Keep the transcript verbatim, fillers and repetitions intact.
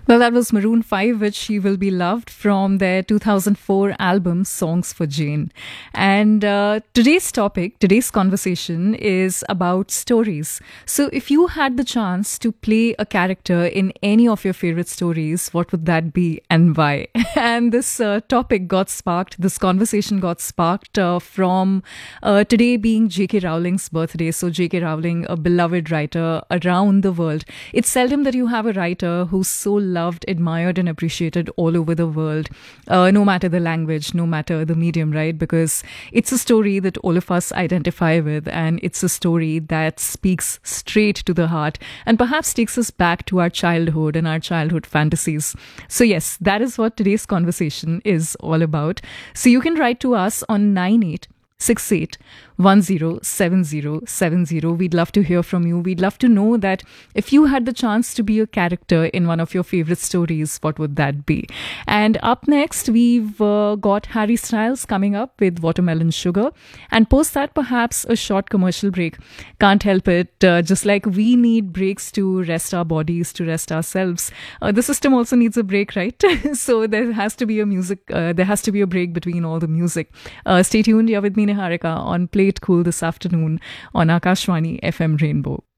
Well, that was Maroon five, which She Will Be Loved from their two thousand four album Songs for Jane. And uh, today's topic, today's conversation is about stories. So, if you had the chance to play a character in any of your favorite stories, what would that be and why? And this uh, topic got sparked, this conversation got sparked uh, from uh, today being J K. Rowling's birthday. So, J K. Rowling, a beloved writer around the world. It's seldom that you have a writer who's so loved, admired, and appreciated all over the world, uh, no matter the language, no matter the medium, right? Because it's a story that all of us identify with, and it's a story that speaks straight to the heart and perhaps takes us back to our childhood and our childhood fantasies. So, yes, that is what today's conversation is all about. So, you can write to us on nine eight six eight one zero seven zero seven zero. We'd love to hear from you. We'd love to know that if you had the chance to be a character in one of your favorite stories, what would that be? And up next, we've uh, got Harry Styles coming up with Watermelon Sugar. And post that, perhaps a short commercial break. Can't help it. Uh, just like we need breaks to rest our bodies, to rest ourselves, uh, the system also needs a break, right? So there has to be a music, uh, there has to be a break between all the music. Uh, stay tuned. You're with me, Niharika, on Play It Cool this afternoon on Akashvani F M Rainbow.